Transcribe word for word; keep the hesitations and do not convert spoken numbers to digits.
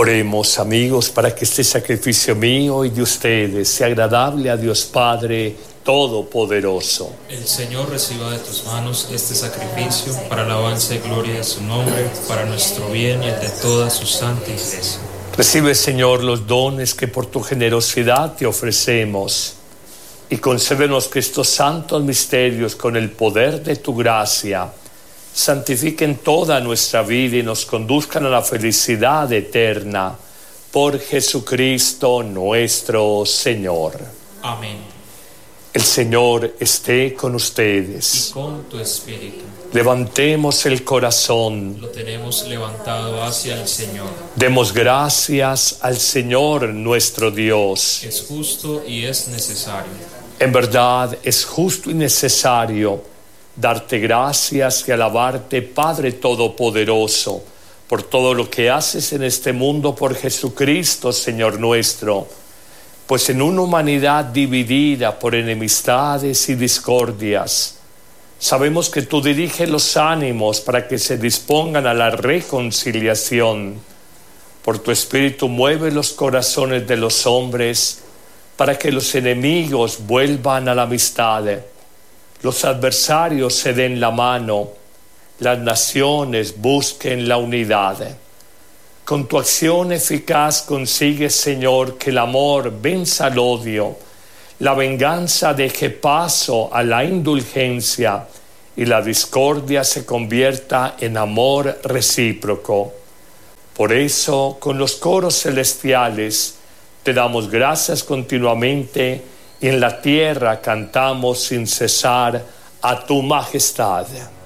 Oremos, amigos, para que este sacrificio mío y de ustedes sea agradable a Dios Padre Todopoderoso. El Señor reciba de tus manos este sacrificio para alabanza y gloria de su nombre, para nuestro bien y el de toda su santa Iglesia. Recibe, Señor, los dones que por tu generosidad te ofrecemos y concédenos que estos santos misterios, con el poder de tu gracia, santifiquen toda nuestra vida y nos conduzcan a la felicidad eterna. Por Jesucristo nuestro Señor. Amén. El Señor esté con ustedes. Y con tu espíritu. Levantemos el corazón. Lo tenemos levantado hacia el Señor. Demos gracias al Señor nuestro Dios. Es justo y es necesario. En verdad es justo y necesario darte gracias y alabarte, Padre Todopoderoso, por todo lo que haces en este mundo por Jesucristo, Señor nuestro. Pues en una humanidad dividida por enemistades y discordias, sabemos que tú diriges los ánimos para que se dispongan a la reconciliación. Por tu Espíritu mueve los corazones de los hombres para que los enemigos vuelvan a la amistad, los adversarios se den la mano, las naciones busquen la unidad. Con tu acción eficaz consigues, Señor, que el amor venza al odio, la venganza deje paso a la indulgencia y la discordia se convierta en amor recíproco. Por eso, con los coros celestiales, te damos gracias continuamente y en la tierra cantamos sin cesar a tu majestad.